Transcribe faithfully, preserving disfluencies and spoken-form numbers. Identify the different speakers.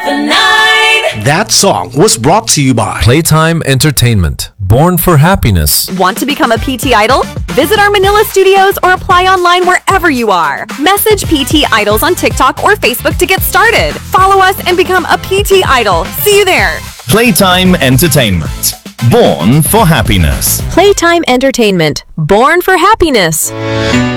Speaker 1: the nine.
Speaker 2: That song was brought to you by
Speaker 3: Playtime Entertainment. Born for happiness.
Speaker 4: Want to become a P T Idol? Visit our Manila studios or apply online wherever you are. Message P T Idols on TikTok or Facebook to get started. Follow us and become a P T Idol. See you there.
Speaker 5: Playtime Entertainment. Born for happiness.
Speaker 4: Playtime Entertainment. Born for happiness.